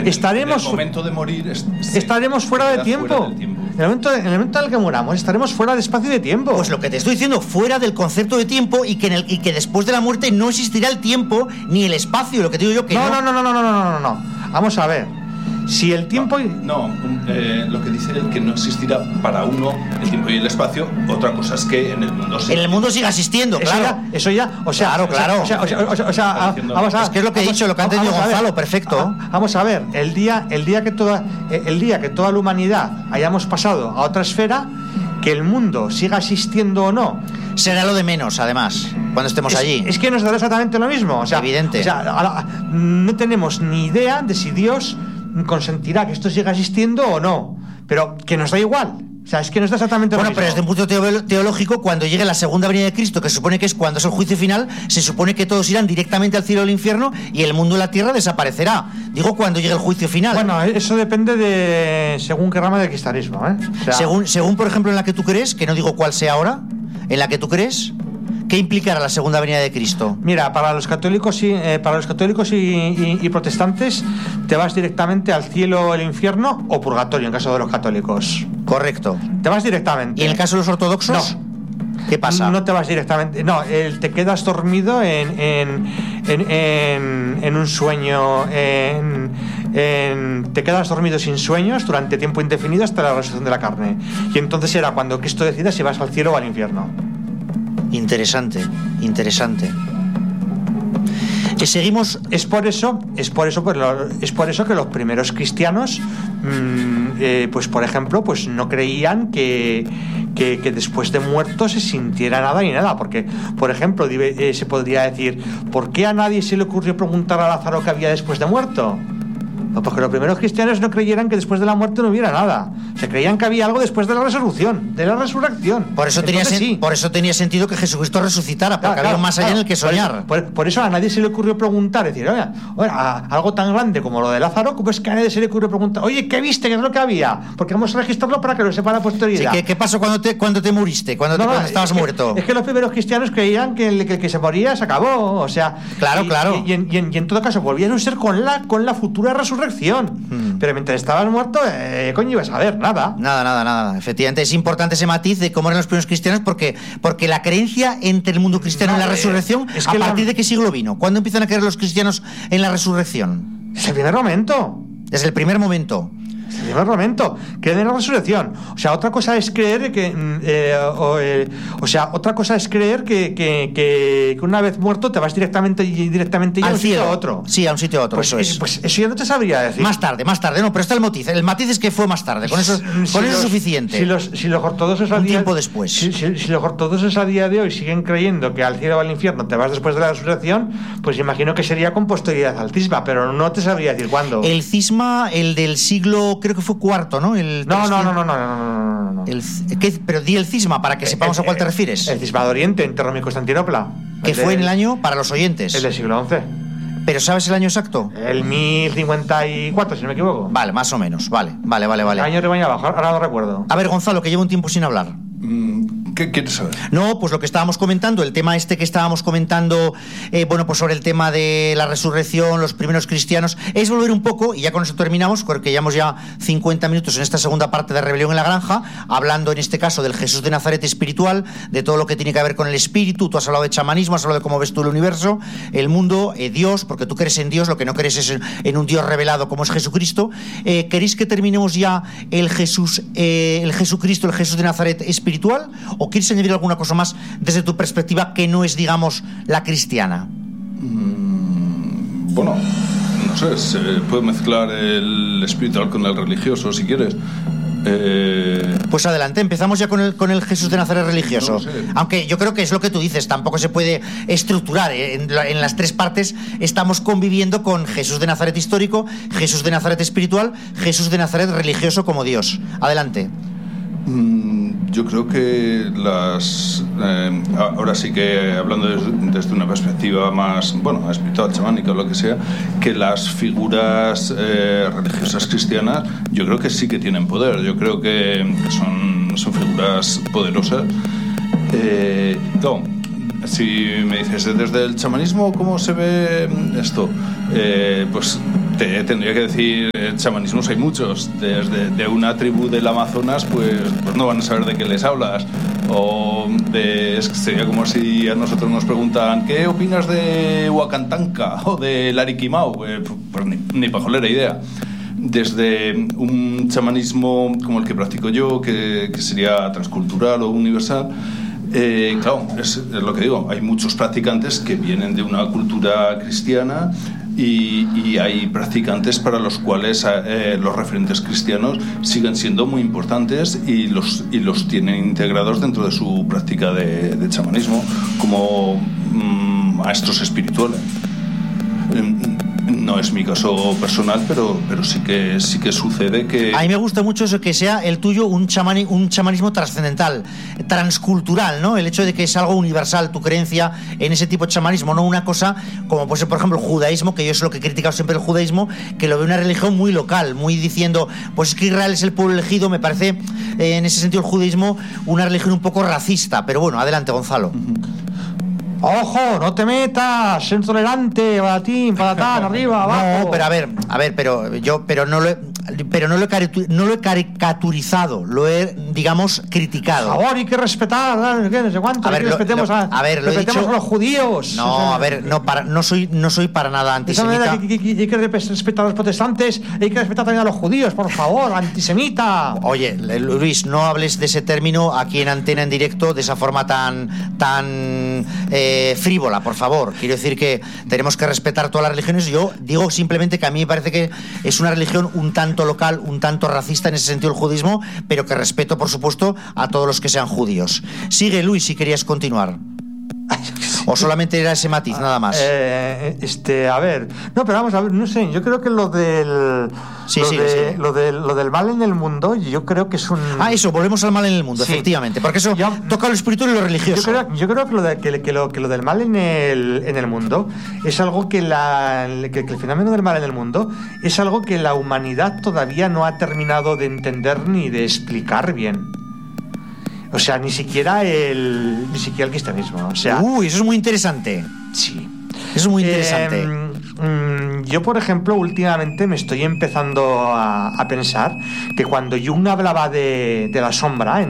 estaremos en el momento de morir estaremos fuera de tiempo. En el momento en el que muramos estaremos fuera de espacio y de tiempo. Pues lo que te estoy diciendo, fuera del concepto de tiempo, y que después de la muerte no existirá el tiempo ni el espacio. Lo que te digo yo que no. Vamos a ver. Si el tiempo... lo que dice él, que no existirá para uno el tiempo y el espacio. Otra cosa es que en el mundo en el mundo siga existiendo, claro. Eso ya, o sea, claro. O sea, vamos a ver. Es que es lo que he dicho, lo que ha entendido Gonzalo, perfecto. Vamos a ver, el día que toda la humanidad hayamos pasado a otra esfera, que el mundo siga existiendo o no, será lo de menos, además, cuando estemos allí. Es que nos dará exactamente lo mismo. O sea, evidente. O sea, no tenemos ni idea de si Dios consentirá que esto siga existiendo o no, pero que nos da igual. O sea, es que nos da exactamente lo mismo. Pero desde un punto teológico, cuando llegue la segunda venida de Cristo, que se supone que es cuando es el juicio final, se supone que todos irán directamente al cielo o al infierno y el mundo y la tierra desaparecerá. Digo, cuando llegue el juicio final. Bueno, eso depende de según qué rama del cristianismo, ¿eh? O sea, según, por ejemplo, en la que tú crees, que no digo cuál sea ahora, en la que tú crees, ¿qué implicará la segunda venida de Cristo? Mira, para los católicos y protestantes, te vas directamente al cielo, el infierno o purgatorio, en caso de los católicos. Correcto. Te vas directamente. ¿Y en el caso de los ortodoxos? No. ¿Qué pasa? No te vas directamente. No, te quedas dormido en un sueño. Te quedas dormido sin sueños durante tiempo indefinido hasta la resurrección de la carne. Y entonces será cuando Cristo decida si vas al cielo o al infierno. Interesante. Seguimos. Es por eso que los primeros cristianos, pues por ejemplo, pues no creían que después de muerto se sintiera nada ni nada, porque por ejemplo se podría decir, ¿por qué a nadie se le ocurrió preguntar a Lázaro qué había después de muerto? Porque los primeros cristianos no creyeran que después de la muerte no hubiera nada. Se creían que había algo después de la resurrección. Por eso tenía sentido que Jesucristo resucitara, porque había más allá en el que soñar. Por eso a nadie se le ocurrió preguntar, decir, oye, algo tan grande como lo de Lázaro, ¿cómo es que a nadie se le ocurrió preguntar, oye, ¿qué viste? ¿Qué es lo que había? Porque vamos a registrarlo para que lo sepa la posteridad. Sí, ¿qué pasó cuando te muriste? Cuando estabas muerto. Es que los primeros cristianos creían que el que se moría se acabó. O sea, claro. Y en todo caso volvían a ser con la futura resurrección. Pero mientras estabas muerto, coño, ibas a ver nada. Nada. Efectivamente, es importante ese matiz de cómo eran los primeros cristianos, porque la creencia entre el mundo cristiano y la resurrección, es que ¿a partir de qué siglo vino? ¿Cuándo empiezan a creer los cristianos en la resurrección? Desde el primer momento. Desde el primer momento. En el primer momento, creen en la resurrección. O sea, otra cosa es creer que una vez muerto te vas directamente a un sitio a otro. Sí, a un sitio a otro. Pues eso ya no te sabría decir. Más tarde, no, pero está el matiz. El matiz es que fue más tarde. Con eso es suficiente. Si los ortodoxos un tiempo después. Si los ortodoxos a día de hoy siguen creyendo que al cielo o al infierno te vas después de la resurrección, pues imagino que sería con posterioridad al cisma, pero no te sabría decir cuándo. El cisma, el del siglo, creo que fue cuarto, ¿no? No. Pero di el cisma para que sepamos a cuál te refieres. El cisma de Oriente, en Roma y Constantinopla. Que fue en el año, para los oyentes. El del siglo XI. ¿Pero sabes el año exacto? El 1054, si no me equivoco. Vale, más o menos. Vale. El año de baño abajo, ahora no recuerdo. A ver, Gonzalo, que llevo un tiempo sin hablar. ¿Qué quieres saber? No, pues lo que estábamos comentando, el tema que estábamos comentando, pues sobre el tema de la resurrección, los primeros cristianos, es volver un poco, y ya con eso terminamos, porque llevamos ya 50 minutos en esta segunda parte de Rebelión en la Granja, hablando en este caso del Jesús de Nazaret espiritual, de todo lo que tiene que ver con el espíritu. Tú has hablado de chamanismo, has hablado de cómo ves tú el universo, el mundo, Dios, porque tú crees en Dios, lo que no crees es en un Dios revelado como es Jesucristo. ¿Queréis que terminemos ya el Jesucristo, el Jesús de Nazaret espiritual? ¿O quieres añadir alguna cosa más desde tu perspectiva que no es, digamos, la cristiana? Bueno, no sé, se puede mezclar el espiritual con el religioso, si quieres. Pues adelante, empezamos ya con el Jesús de Nazaret religioso. No sé. Aunque yo creo que es lo que tú dices, tampoco se puede estructurar. En las tres partes estamos conviviendo con Jesús de Nazaret histórico, Jesús de Nazaret espiritual, Jesús de Nazaret religioso como Dios. Adelante. Yo creo que ahora sí que hablando desde una perspectiva más, espiritual, chamánica o lo que sea, que las figuras religiosas cristianas, yo creo que sí que tienen poder. Yo creo que son figuras poderosas. Si me dices desde el chamanismo, ¿cómo se ve esto? Pues Te tendría que decir, chamanismos hay muchos. Desde de una tribu del Amazonas, pues no van a saber de qué les hablas. O sería como si a nosotros nos preguntan, ¿qué opinas de Huacantanca o de Lariquimau? Pues ni pajolera idea. Desde un chamanismo como el que practico yo, que sería transcultural o universal, claro, es lo que digo, hay muchos practicantes que vienen de una cultura cristiana y hay practicantes para los cuales los referentes cristianos siguen siendo muy importantes y los tienen integrados dentro de su práctica de chamanismo como maestros espirituales. No es mi caso personal, pero sí que sucede que... A mí me gusta mucho eso, que sea el tuyo un chamanismo trascendental, transcultural, ¿no? El hecho de que es algo universal, tu creencia en ese tipo de chamanismo, no una cosa como puede ser, por ejemplo, el judaísmo, que yo es lo que he criticado siempre el judaísmo, que lo veo una religión muy local, muy diciendo, pues es que Israel es el pueblo elegido. Me parece, en ese sentido, el judaísmo una religión un poco racista, pero bueno, adelante, Gonzalo. ¡Ojo! ¡No te metas! ¡Ser intolerante! ¡Patatán, arriba, abajo! No, pero a ver, pero no lo he caricaturizado, lo he, digamos, criticado. Por favor, hay que respetar, no sé cuánto. Respetemos a los judíos. No, a ver, no soy para nada antisemita. Hay que respetar a los protestantes, hay que respetar también a los judíos, por favor, antisemita. Oye, Luis, no hables de ese término aquí en Antena en directo de esa forma tan frívola, por favor. Quiero decir que tenemos que respetar todas las religiones. Yo digo simplemente que a mí me parece que es una religión un tanto local, un tanto racista en ese sentido el judismo, pero que respeto, por supuesto, a todos los que sean judíos. Sigue, Luis, si querías continuar. ¿O solamente era ese matiz, nada más? A ver, no, pero vamos a ver, no sé, yo creo que lo del mal en el mundo, yo creo que es un... eso, volvemos al mal en el mundo, sí. Efectivamente, porque eso toca lo espiritual y lo religioso. Yo creo que lo del mal en el mundo es algo que el fenómeno del mal en el mundo es algo que la humanidad todavía no ha terminado de entender ni de explicar bien. O sea, ni siquiera el cristianismo. O sea, eso es muy interesante. Sí. Eso es muy interesante. Yo, por ejemplo, últimamente me estoy empezando a pensar que cuando Jung hablaba de la sombra,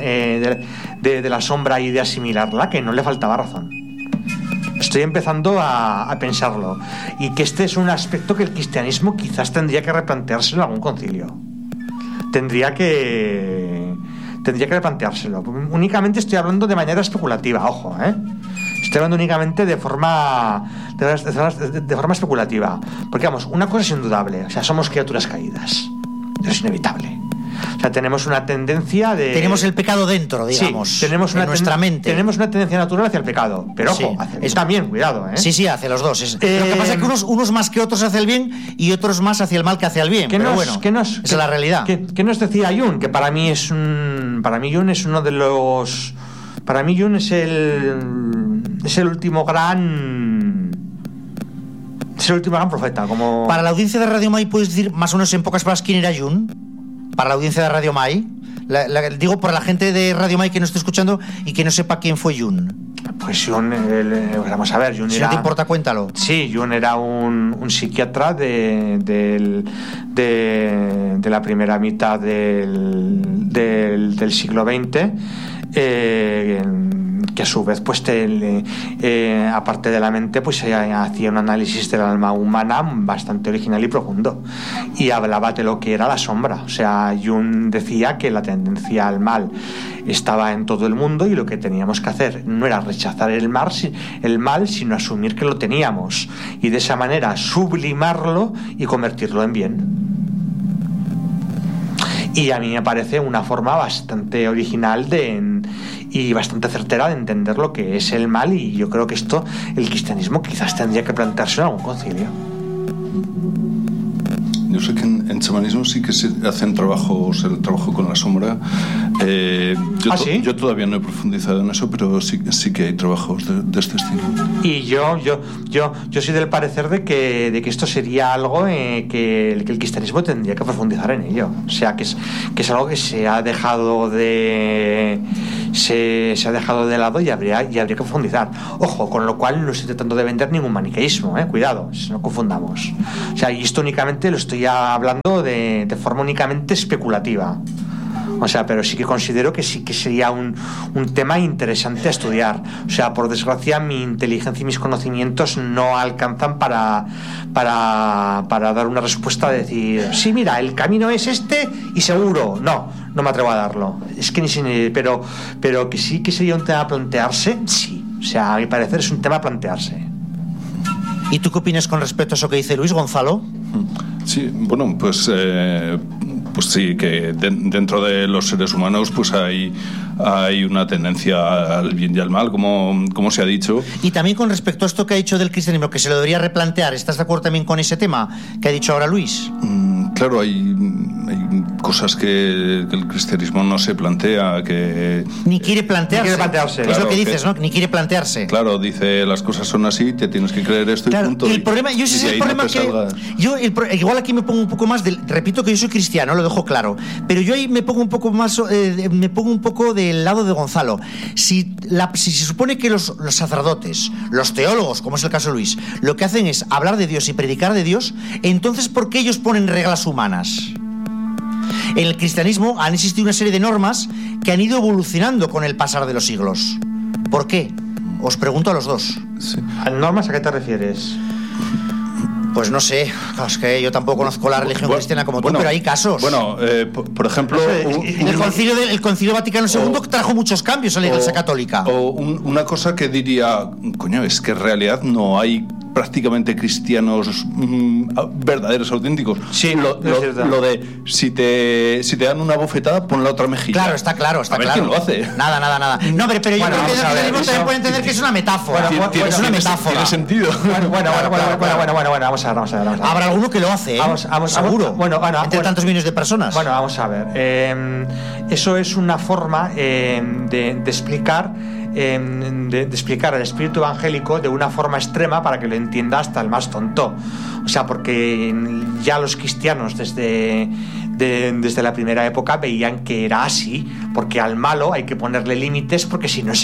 de la sombra y de asimilarla, que no le faltaba razón. Estoy empezando a pensarlo. Y que este es un aspecto que el cristianismo quizás tendría que replantearse en algún concilio. Tendría que replanteárselo. Únicamente estoy hablando de manera especulativa, ojo, Estoy hablando únicamente de forma especulativa. Porque, vamos, una cosa es indudable. O sea, somos criaturas caídas. Eso es inevitable. O sea, tenemos una tendencia de... Tenemos el pecado dentro, digamos. Sí, tenemos en nuestra mente. Tenemos una tendencia natural hacia el pecado. Pero, ojo, también, cuidado, Sí, hacia los dos. Lo que pasa es que unos más que otros hacia el bien y otros más hacia el mal que hacia el bien. Pero bueno, esa es la realidad. ¿Qué nos decía Jung? Que para mí Jung es uno de los... Para mí Jung es el último gran... Es el último gran profeta. Como... Para la audiencia de Radio Mai, ¿puedes decir más o menos en pocas palabras quién era Jung? Para la audiencia de Radio Mai. Digo, por la gente de Radio Mai que no esté escuchando y que no sepa quién fue Jung. Pues Jung, vamos a ver, Jung si era... no te importa, cuéntalo. Sí, Jung era un psiquiatra de la primera mitad del siglo XX, que a su vez, pues aparte de la mente, pues hacía un análisis del alma humana bastante original y profundo, y hablaba de lo que era la sombra. O sea, Jung decía que la tendencia al mal estaba en todo el mundo y lo que teníamos que hacer no era rechazar el mal, sino asumir que lo teníamos y de esa manera sublimarlo y convertirlo en bien. Y a mí me parece una forma bastante original y bastante certera de entender lo que es el mal, y yo creo que esto el cristianismo quizás tendría que plantearse en algún concilio. Yo sé que en chamanismo sí que se hacen el trabajo con la sombra. ¿Sí? Yo todavía no he profundizado en eso, pero sí que hay trabajos de este estilo. Y yo soy del parecer de que esto sería algo que el cristianismo tendría que profundizar en ello. O sea, que es algo que se ha dejado de se ha dejado de lado y habría que profundizar. Ojo, con lo cual no estoy tratando de vender ningún maniqueísmo, cuidado, no confundamos. O sea, y esto únicamente lo estoy hablando de forma únicamente especulativa. O sea, pero sí que considero que sí que sería un tema interesante a estudiar. O sea, por desgracia, mi inteligencia y mis conocimientos no alcanzan para dar una respuesta de decir, sí, mira, el camino es este y seguro. No me atrevo a darlo. Es que pero que sí que sería un tema a plantearse, sí. O sea, a mi parecer es un tema a plantearse. ¿Y tú qué opinas con respecto a eso que dice Luis, Gonzalo? Sí, bueno, pues sí, que dentro de los seres humanos pues hay una tendencia al bien y al mal, como se ha dicho. Y también con respecto a esto que ha dicho del cristianismo, que se lo debería replantear, ¿estás de acuerdo también con ese tema que ha dicho ahora Luis? Claro, hay cosas que el cristianismo no se plantea, que... Ni quiere plantearse. Claro, es lo que dices, ¿no? Ni quiere plantearse. Claro, dice, las cosas son así, te tienes que creer esto, claro, y punto. Y el problema, yo ese es el problema que... igual aquí me pongo un poco más repito que yo soy cristiano, lo dejo claro, pero yo ahí me pongo un poco más, del lado de Gonzalo. Si se supone que los sacerdotes, los teólogos, como es el caso de Luis, lo que hacen es hablar de Dios y predicar de Dios, entonces ¿por qué ellos ponen reglas humanas? En el cristianismo han existido una serie de normas que han ido evolucionando con el pasar de los siglos. ¿Por qué? Os pregunto a los dos. Sí. ¿Normas a qué te refieres? Pues no sé, es que yo tampoco conozco la religión cristiana como tú, pero hay casos. Bueno, por ejemplo... El Concilio Vaticano II trajo muchos cambios a la Iglesia Católica. O una cosa que diría, coño, es que en realidad no hay prácticamente cristianos verdaderos, auténticos. Sí, lo de si te dan una bofetada, pon la otra mejilla. Claro, está claro. A ver quién lo hace. Nada. No, pero yo creo que el cristianismo también puede entender que es una metáfora. Es una metáfora. Tiene sentido. Bueno, vamos a ver. Habrá alguno que lo hace, seguro. Entre tantos millones de personas. Bueno, vamos a ver. Eso es una forma de explicar el espíritu evangélico de una forma extrema para que lo entienda hasta el más tonto. O sea, porque ya los cristianos desde la primera época veían que era así, porque al malo hay que ponerle límites, porque seguirá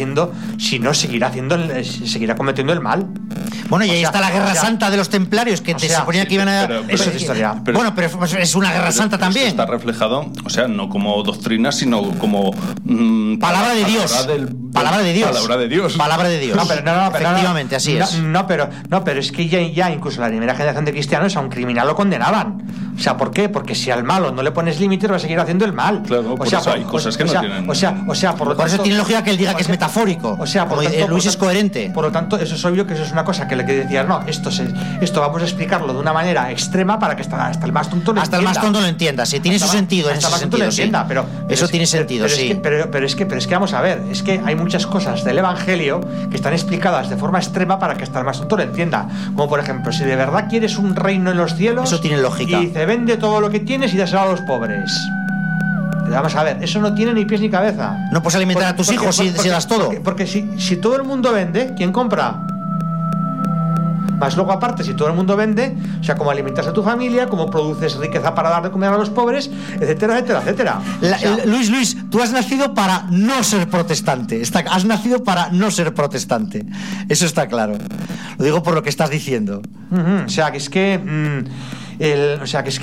cometiendo el mal. Bueno, y ahí está la Guerra Santa de los Templarios, que se suponía que iban a... Eso es historia. Bueno, pero es una guerra santa también. Está reflejado, o sea, no como doctrina, sino como... palabra de Dios. Palabra de Dios. No, pero efectivamente, así es. No, pero es que ya incluso la primera generación de cristianos a un criminal lo condenaban. O sea, ¿por qué? Porque si al malo no le pones límites va a seguir haciendo el mal. Claro, por eso hay cosas que no tienen. Por eso tiene lógica que él diga que es metafórico. O sea, por lo tanto, Luis es coherente. Por lo tanto, eso es obvio que eso es una cosa que le que decías, no, esto vamos a explicarlo de una manera extrema para que hasta el más tonto lo entienda. Hasta el más tonto lo entienda, sí, tiene su sentido en ese sentido, sí. Pero eso tiene sentido, sí. Pero es que vamos a ver, es que hay muchas cosas del Evangelio que están explicadas de forma extrema para que hasta el más tonto lo entienda. Como por ejemplo, si de verdad quieres un reino en los cielos, eso tiene lógica. Y dice, vende todo lo que tienes y dáselo a los pobres. Vamos a ver, eso no tiene ni pies ni cabeza. No puedes alimentar a tus hijos si das todo. Porque si todo el mundo vende, ¿quién compra? Más luego aparte, si todo el mundo vende, o sea, cómo alimentas a tu familia, cómo produces riqueza para dar de comer a los pobres, etcétera, etcétera, etcétera. Luis, tú has nacido para no ser protestante. Has nacido para no ser protestante. Eso está claro. Lo digo por lo que estás diciendo. O sea, que es que... es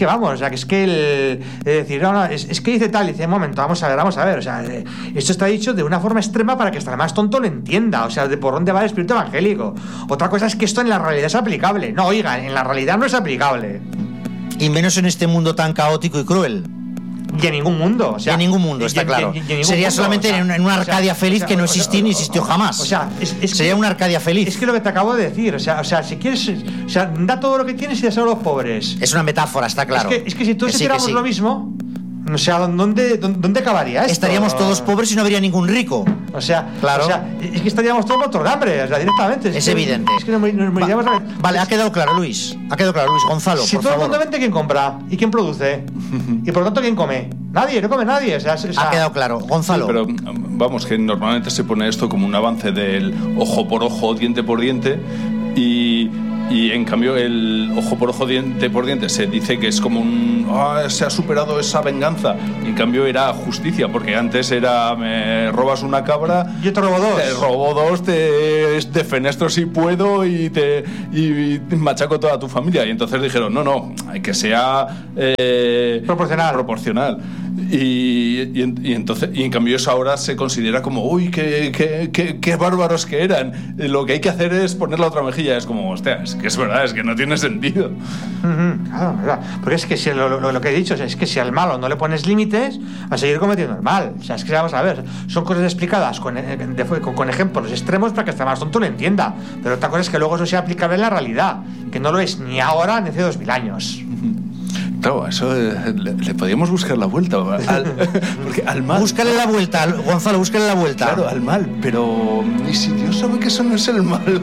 que dice tal, dice, un momento, vamos a ver, o sea, esto está dicho de una forma extrema para que hasta el más tonto lo entienda, o sea, de por dónde va el espíritu evangélico. Otra cosa es que esto en la realidad es aplicable. No, oiga, en la realidad no es aplicable. Y menos en este mundo tan caótico y cruel. Y en ningún mundo, o sea, en ningún mundo, está claro. Sería mundo, solamente, o sea, en una Arcadia feliz que no existió ni existió jamás. O sea, sería una Arcadia feliz. Es que lo que te acabo de decir, o sea, si quieres, o sea, da todo lo que tienes y dáselo a los pobres. Es una metáfora, está claro. Es que si todos hiciéramos lo mismo, o sea, ¿dónde acabaría esto? Estaríamos todos pobres y no habría ningún rico. O sea, claro. O sea, es que estaríamos todos muertos de hambre, o sea, directamente. Es evidente. Es que nos moriríamos de hambre. Vale, ha quedado claro, Luis. Gonzalo, si por todo favor. el mundo vende, ¿quién compra? ¿Y quién produce? Y por lo tanto, ¿quién come? Nadie, no come nadie. O sea, ha quedado claro. Gonzalo. Sí, pero vamos, que normalmente se pone esto como un avance del ojo por ojo, diente por diente. Y Y en cambio el ojo por ojo, diente por diente se dice que es como se ha superado esa venganza. Y en cambio era justicia, porque antes era me robas una cabra, yo te robo dos. Te robo dos, te defenestro si puedo y machaco toda tu familia. Y entonces dijeron, no, hay que sea proporcional. Y entonces, y en cambio eso ahora se considera como uy, qué bárbaros que eran. Lo que hay que hacer es poner la otra mejilla. Es como, hostia, es que es verdad, es que no tiene sentido. Claro, verdad. Porque es que si lo que he dicho es que si al malo no le pones límites, va a seguir cometiendo el mal. O sea, es que vamos a ver, son cosas explicadas con ejemplos extremos para que hasta más tonto lo entienda. Pero otra cosa es que luego eso sea aplicable en la realidad, que no lo es ni ahora ni hace 2000 años. Claro, eso le podíamos buscar la vuelta porque al mal. Búscale la vuelta, Gonzalo, búscale la vuelta. Claro, al mal, pero ¿y si Dios sabe que eso no es el mal?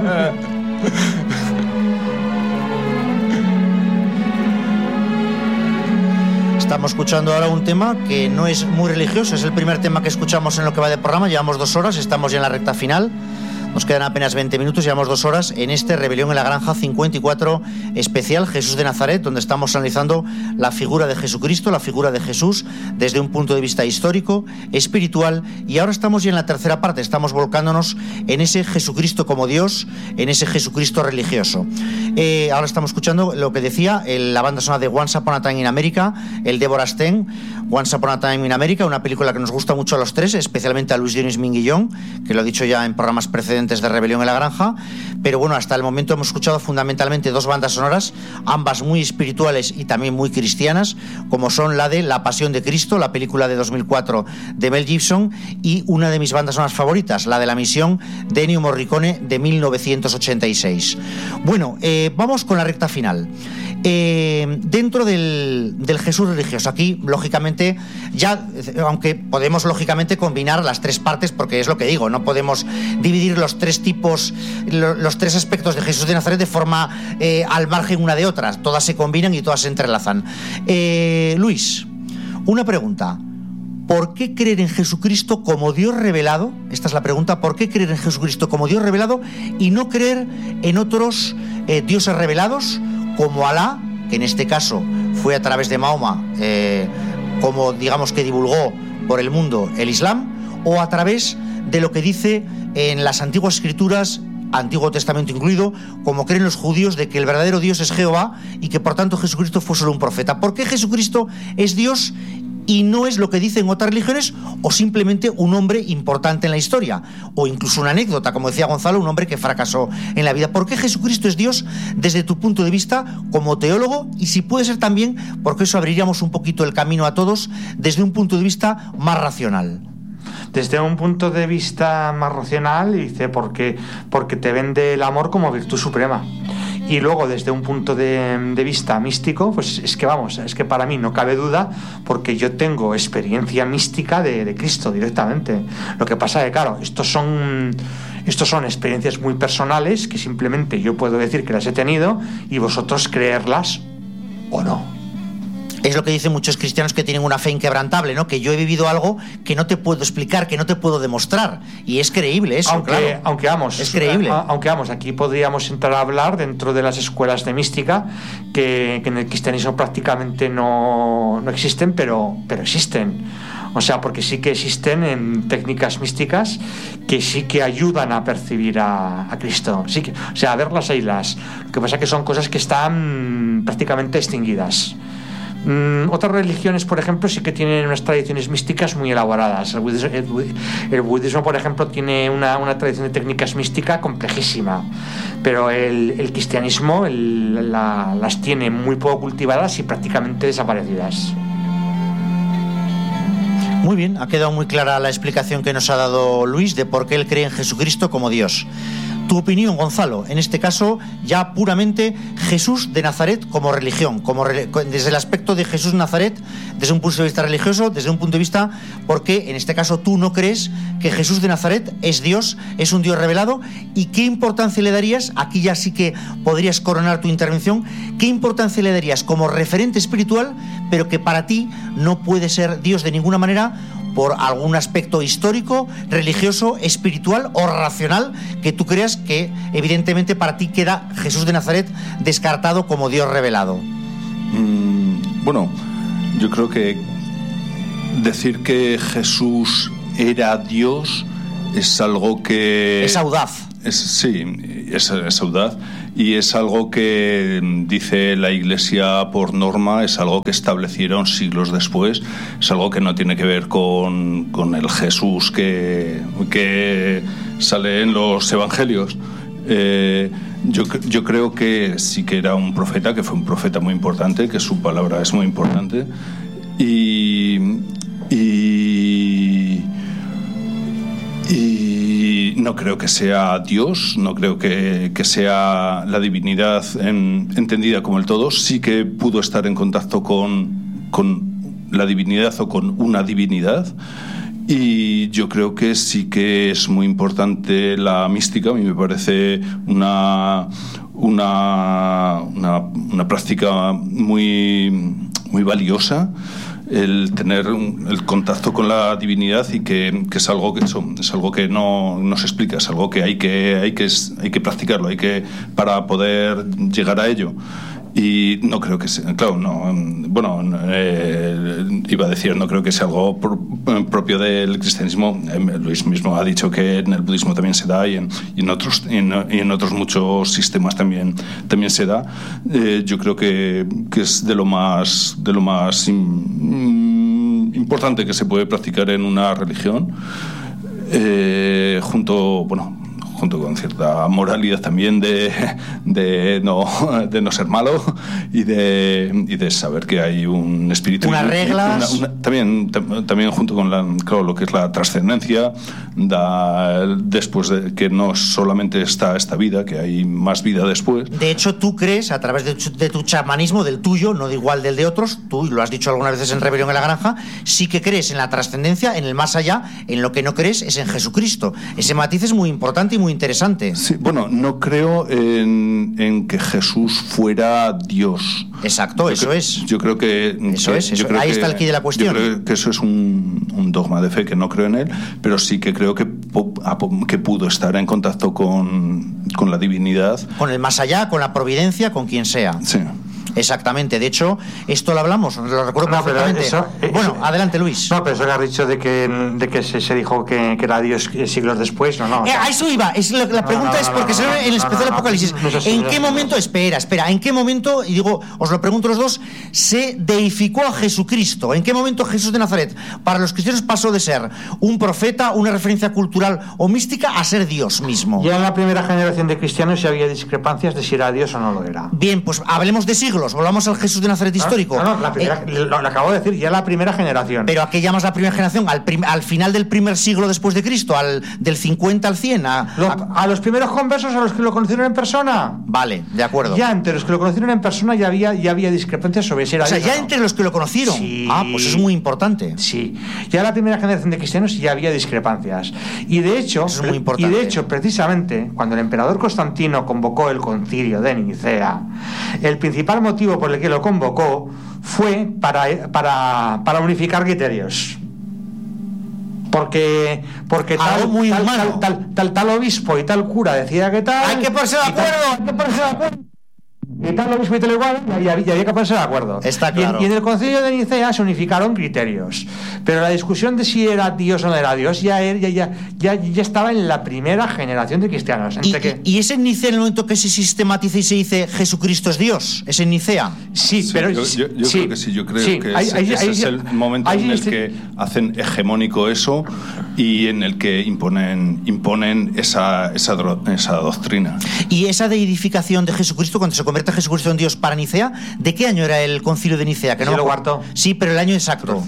Estamos escuchando ahora un tema que no es muy religioso, es el primer tema que escuchamos en lo que va de programa, llevamos 2 horas, estamos ya en la recta final. Nos quedan apenas 20 minutos, llevamos 2 horas en este Rebelión en la Granja 54 especial Jesús de Nazaret, donde estamos analizando la figura de Jesucristo, la figura de Jesús desde un punto de vista histórico, espiritual, y ahora estamos ya en la tercera parte, estamos volcándonos en ese Jesucristo como Dios, en ese Jesucristo religioso. Ahora estamos escuchando lo que decía la banda sonora de Once Upon a Time in America, el Deborah Sten, Once Upon a Time in America, una película que nos gusta mucho a los tres, especialmente a Luis Dionis Minguillón, que lo he dicho ya en programas precedentes de Rebelión en la Granja, pero bueno, hasta el momento hemos escuchado fundamentalmente 2 bandas sonoras, ambas muy espirituales y también muy cristianas, como son la de La Pasión de Cristo, la película de 2004 de Mel Gibson, y una de mis bandas sonoras favoritas, la de La Misión de Ennio Morricone de 1986. Bueno, vamos con la recta final. Dentro del Jesús religioso, aquí lógicamente ya, aunque podemos lógicamente combinar las 3 partes, porque es lo que digo, no podemos dividir los 3 tipos, los 3 aspectos de Jesús de Nazaret de forma al margen una de otras, todas se combinan y todas se entrelazan. Luis, una pregunta: ¿por qué creer en Jesucristo como Dios revelado? Esta es la pregunta. ¿Por qué creer en Jesucristo como Dios revelado y no creer en otros dioses revelados como Alá, que en este caso fue a través de Mahoma, como digamos que divulgó por el mundo el Islam, o a través de lo que dice en las antiguas escrituras, Antiguo Testamento incluido, como creen los judíos, de que el verdadero Dios es Jehová y que por tanto Jesucristo fue solo un profeta? ¿Por qué Jesucristo es Dios y no es lo que dicen otras religiones, o simplemente un hombre importante en la historia, o incluso una anécdota, como decía Gonzalo, un hombre que fracasó en la vida? ¿Por qué Jesucristo es Dios desde tu punto de vista como teólogo? Y si puede ser también, porque eso abriríamos un poquito el camino a todos, desde un punto de vista más racional. Desde un punto de vista más racional, dice, porque te vende el amor como virtud suprema. Y luego, desde un punto de vista místico, pues es que para mí no cabe duda, porque yo tengo experiencia mística de Cristo directamente. Lo que pasa es que, claro, estos son experiencias muy personales que simplemente yo puedo decir que las he tenido y vosotros creerlas o no. Es lo que dicen muchos cristianos que tienen una fe inquebrantable, ¿no? Que yo he vivido algo que no te puedo explicar, que no te puedo demostrar. Y es creíble eso, aunque vamos, es creíble. Aunque vamos, aquí podríamos entrar a hablar dentro de las escuelas de mística que en el cristianismo prácticamente no existen, pero existen. O sea, porque sí que existen en técnicas místicas que sí que ayudan a percibir a Cristo. Sí que, o sea, a ver las islas. Lo que pasa es que son cosas que están prácticamente extinguidas. Otras religiones, por ejemplo, sí que tienen unas tradiciones místicas muy elaboradas. El budismo, por ejemplo, tiene una tradición de técnicas místicas complejísima, pero el cristianismo las tiene muy poco cultivadas y prácticamente desaparecidas. Muy bien, ha quedado muy clara la explicación que nos ha dado Luis de por qué él cree en Jesucristo como Dios. Tu opinión, Gonzalo, en este caso ya puramente Jesús de Nazaret como religión, desde el aspecto de Jesús de Nazaret, desde un punto de vista religioso, desde un punto de vista, porque en este caso tú no crees que Jesús de Nazaret es Dios, es un Dios revelado. ¿Y qué importancia le darías? Aquí ya sí que podrías coronar tu intervención. ¿Qué importancia le darías como referente espiritual, pero que para ti no puede ser Dios de ninguna manera, por algún aspecto histórico, religioso, espiritual o racional que tú creas que evidentemente para ti queda Jesús de Nazaret descartado como Dios revelado. Bueno, yo creo que decir que Jesús era Dios es algo que... Es audaz. Es audaz, y es algo que dice la Iglesia por norma, es algo que establecieron siglos después, es algo que no tiene que ver con el Jesús que sale en los Evangelios. Yo creo que sí que era un profeta, que fue un profeta muy importante, que su palabra es muy importante, y no creo que sea Dios, no creo que sea la divinidad entendida como el todo. Sí que pudo estar en contacto con la divinidad o con una divinidad, y yo creo que sí que es muy importante la mística. A mí me parece una práctica muy, muy valiosa, el tener el contacto con la divinidad, y que es algo que no se explica, es algo que hay que practicarlo, para poder llegar a ello. Y no creo que sea, claro, iba a decir, no creo que sea algo propio del cristianismo. Luis mismo ha dicho que en el budismo también se da, y en otros muchos sistemas también se da. Yo creo que es de lo más importante que se puede practicar en una religión, junto con cierta moralidad también de no ser malo, y de saber que hay un espíritu, unas reglas, también junto con lo que es la trascendencia, después de que no solamente está esta vida, que hay más vida después. De hecho, tú crees, a través de tu chamanismo, del tuyo, no de igual del de otros, tú lo has dicho algunas veces en Rebelión en la Granja, sí que crees en la trascendencia, en el más allá. En lo que no crees es en Jesucristo. Ese matiz es muy importante y muy interesante. Sí, bueno, no creo en que Jesús fuera Dios. Exacto, yo creo que ahí está el quid de la cuestión. Yo creo que eso es un dogma de fe, que no creo en él, pero sí que creo que pudo estar en contacto con la divinidad, con el más allá, con la providencia, con quien sea. Sí. Exactamente, de hecho, esto lo hablamos, lo recuerdo perfectamente. Adelante, Luis. No, pero eso que has dicho de que se dijo que era Dios siglos después, no. A eso iba, la pregunta es porque se ve en el especial Apocalipsis. ¿En qué momento, espera, en qué momento, y digo, os lo pregunto los dos, se deificó a Jesucristo? ¿En qué momento Jesús de Nazaret, para los cristianos, pasó de ser un profeta, una referencia cultural o mística, a ser Dios mismo? Ya en la primera generación de cristianos ya había discrepancias de si era Dios o no lo era. Bien, pues hablemos de siglos. Volvamos al Jesús de Nazaret histórico. Lo acabo de decir, ya la primera generación. ¿Pero a qué llamas la primera generación? ¿Al final del primer siglo después de Cristo? ¿Del 50 al 100? ¿A los primeros conversos, a los que lo conocieron en persona? Vale, de acuerdo. Ya entre los que lo conocieron en persona ya había discrepancias sobre si era Dios. O sea, ya entre los que lo conocieron. Sí. Pues es muy importante. Sí. Ya la primera generación de cristianos ya había discrepancias. Y de hecho, eso es muy importante. Precisamente, cuando el emperador Constantino convocó el concilio de Nicea, el principal motivo por el que lo convocó fue para unificar criterios. Porque tal obispo y tal cura decía que tal. Hay que ponerse de acuerdo. Y tal obispo y tal igual, y había que ponerse de acuerdo. Está claro. Y en el concilio de Nicea se unificaron criterios, pero la discusión de si era Dios o no era Dios ya estaba en la primera generación de cristianos. ¿Y es en Nicea en el momento que se sistematiza y se dice Jesucristo es Dios? ¿Es en Nicea? Sí, pero yo creo que sí. Yo creo que ese es el momento en el que hacen hegemónico eso, y en el que imponen esa doctrina. Y esa deidificación de Jesucristo, cuando se convierte Jesucristo en Dios para Nicea, ¿de qué año era el concilio de Nicea? Que no lo cuarto. Sí, pero el año exacto.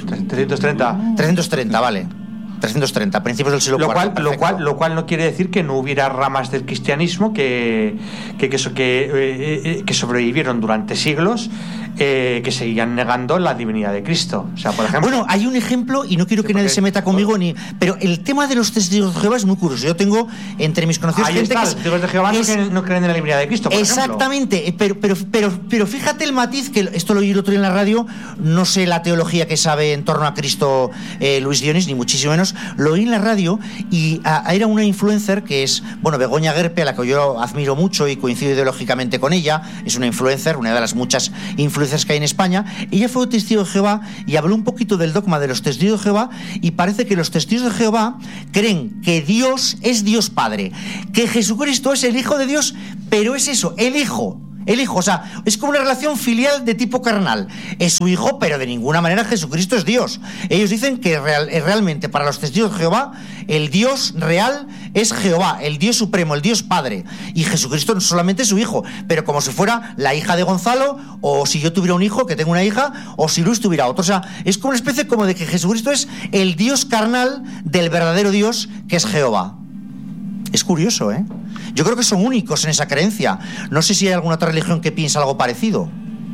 330, vale. 330, principios del siglo IV. Lo cual no quiere decir que no hubiera ramas del cristianismo que sobrevivieron durante siglos que seguían negando la divinidad de Cristo. O sea, por ejemplo... Bueno, hay un ejemplo, y no quiero que nadie se meta conmigo, pero el tema de los testigos de Jehová es muy curioso. Yo tengo entre mis conocidos gente que... Los testigos de Jehová no creen en la divinidad de Cristo, por exactamente, ejemplo. Pero fíjate el matiz, que esto lo oí el otro día en la radio, no sé la teología que sabe en torno a Cristo Luis Dionis, ni muchísimo menos, lo oí en la radio, y era una influencer que es, bueno, Begoña Guerpe, a la que yo admiro mucho y coincido ideológicamente con ella. Es una influencer, una de las muchas influencias que hay en España. Ella fue testigo de Jehová y habló un poquito del dogma de los testigos de Jehová, y parece que los testigos de Jehová creen que Dios es Dios Padre, que Jesucristo es el Hijo de Dios, pero es eso, el Hijo, o sea, es como una relación filial de tipo carnal. Es su hijo, pero de ninguna manera Jesucristo es Dios. Ellos dicen que realmente para los testigos de Jehová el Dios real es Jehová, el Dios supremo, el Dios Padre, y Jesucristo no solamente es su hijo, pero como si fuera la hija de Gonzalo, o si yo tuviera un hijo, que tengo una hija, o si Luis tuviera otro. O sea, es como una especie como de que Jesucristo es el Dios carnal del verdadero Dios, que es Jehová. Es curioso, ¿eh? Yo creo que son únicos en esa creencia. No sé si hay alguna otra religión que piensa algo parecido.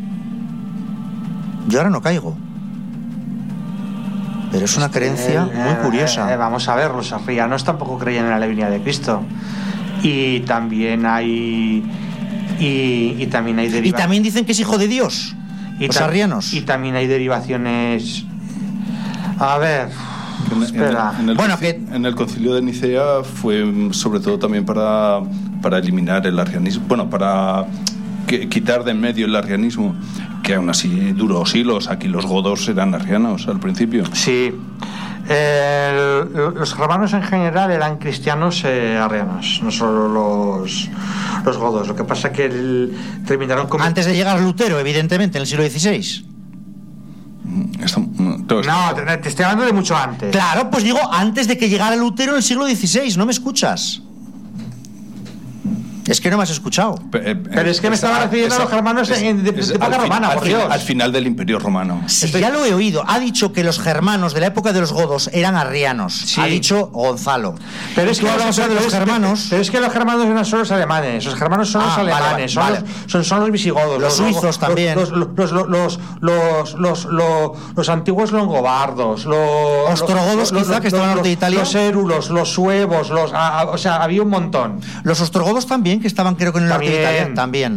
Yo ahora no caigo. Pero es una creencia muy curiosa. Vamos a ver, los arrianos tampoco creían en la divinidad de Cristo. Y también hay... Y también hay derivaciones. Y también dicen que es hijo de Dios, los arrianos. Y también hay derivaciones... A ver... En el concilio de Nicea fue sobre todo también para eliminar el arrianismo, para quitar de en medio el arrianismo, que aún así duró siglos. Aquí los godos eran arrianos al principio. Sí. Los germanos en general eran cristianos arrianos, no solo los godos. Lo que pasa es que terminaron como... Antes de llegar Lutero, evidentemente, en el siglo XVI. No, te estoy hablando de mucho antes. Claro, pues digo, antes de que llegara Lutero en el siglo XVI. ¿No me escuchas? Es que no me has escuchado. Pero es que me estaba refiriendo a los germanos de época romana, por Dios. Al final del Imperio Romano. Sí, ya lo he oído. Ha dicho que los germanos de la época de los godos eran arrianos. Sí. Ha dicho Gonzalo. Pero es que hablamos de los germanos. Pero es que los germanos no son los alemanes. Los germanos son los alemanes. Vale. Son los visigodos. Los suizos también. Los antiguos longobardos. Los ostrogodos, quizá, que estaban al norte de Italia. Los érulos, los suevos. O sea, había un montón. Los ostrogodos también, que estaban creo que en el norte de Italia.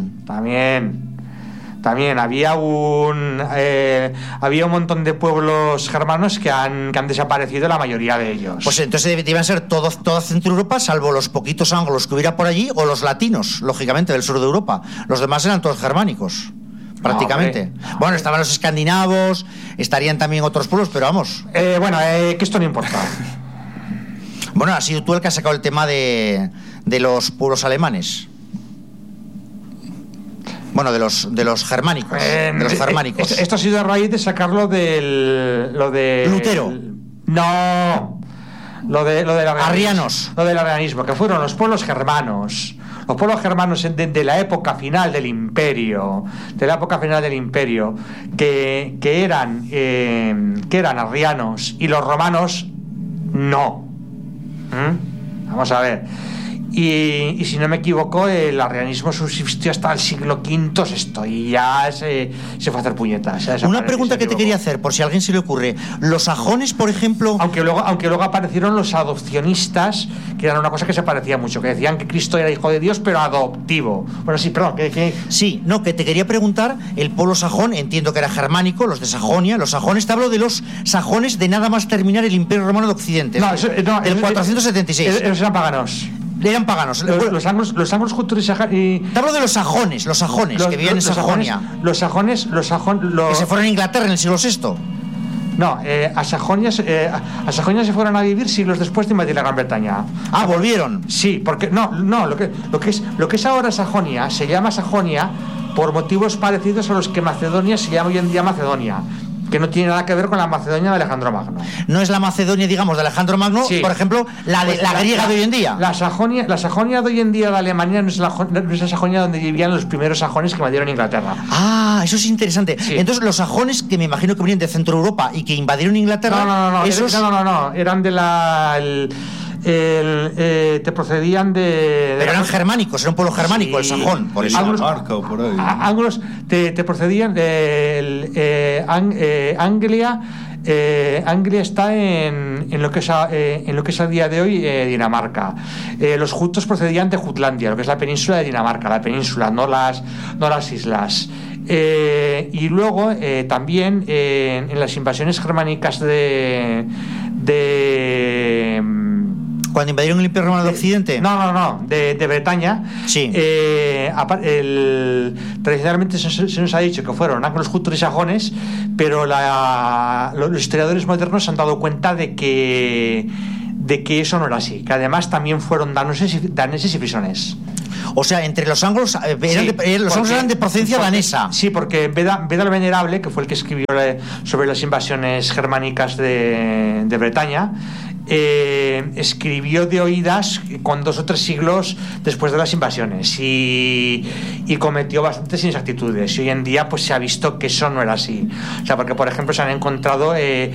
También había un montón de pueblos germanos que han desaparecido, la mayoría de ellos. Pues entonces debían ser toda Centro Europa, salvo los poquitos anglos que hubiera por allí, o los latinos, lógicamente, del sur de Europa. Los demás eran todos germánicos, prácticamente. No, bueno, estaban los escandinavos, estarían también otros pueblos, pero vamos. Que esto no importa. Bueno, has sido tú el que has sacado el tema de los pueblos alemanes. Bueno, de los germánicos. Esto ha sido a raíz de sacarlo lo de Lutero. No. Lo del arrianos. Lo del arrianismo, que fueron los pueblos germanos. Los pueblos germanos de la época final del imperio. Que eran arrianos, y los romanos no. Vamos a ver. Y si no me equivoco, el arrianismo subsistió hasta el siglo V, y ya se fue a hacer puñetas. Una pregunta que te quería hacer, por si a alguien se le ocurre. Los sajones, por ejemplo... Aunque luego aparecieron los adopcionistas, que eran una cosa que se parecía mucho, que decían que Cristo era hijo de Dios, pero adoptivo. Bueno, sí, perdón. Sí, no, que te quería preguntar, el pueblo sajón, entiendo que era germánico, los de Sajonia, los sajones, te hablo de los sajones de nada más terminar el Imperio Romano de Occidente. El 476. Esos eran paganos. Eran paganos. Los anglos juntos y... Te hablo de los sajones que vivían en Sajonia. Los sajones... Que se fueron a Inglaterra en el siglo VI. No, a Sajonia se fueron a vivir siglos después de invadir la Gran Bretaña. Ah, volvieron. Sí, porque lo que es ahora Sajonia se llama Sajonia por motivos parecidos a los que Macedonia se llama hoy en día Macedonia, que no tiene nada que ver con la Macedonia de Alejandro Magno. No es la Macedonia, digamos, de Alejandro Magno, sí. Por ejemplo, la griega de hoy en día. La Sajonia de hoy en día de Alemania no es la Sajonia donde vivían los primeros sajones que invadieron Inglaterra. Ah, eso es interesante. Sí. Entonces, los sajones, que me imagino que venían de Centro Europa y que invadieron Inglaterra... No, eran de te procedían de... Pero eran germánicos, era un pueblo germánico, el sajón, por eso. Dinamarca o por ahí. Algunos te procedían de Anglia. Anglia está en lo que es a día de hoy Dinamarca. Los jutos procedían de Jutlandia, lo que es la península de Dinamarca, la península, no las islas. Y luego también en las invasiones germánicas ¿Cuando invadieron el Imperio Romano de Occidente? No, de Bretaña. Sí. Tradicionalmente se nos ha dicho que fueron anglos, jutos y sajones, pero los historiadores modernos se han dado cuenta de que eso no era así, que además también fueron daneses y frisones. O sea, entre los anglos, anglos eran de procedencia danesa. Sí, porque Beda el Venerable, que fue el que escribió sobre las invasiones germánicas de Bretaña, escribió de oídas con 2 o 3 siglos después de las invasiones y cometió bastantes inexactitudes, y hoy en día pues se ha visto que eso no era así. O sea, porque por ejemplo se han encontrado